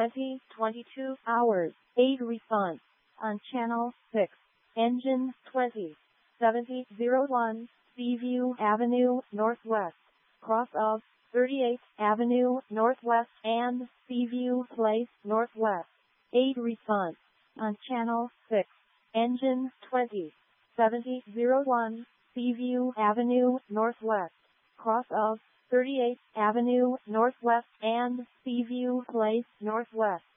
22 hours. 8 response on channel 6. Engine 207001, Seaview Avenue Northwest, cross of 38th Avenue Northwest and Seaview Place Northwest. 8 response on channel 6. Engine 207001, Seaview Avenue Northwest, cross of 38th Avenue Northwest and Seaview Place Northwest.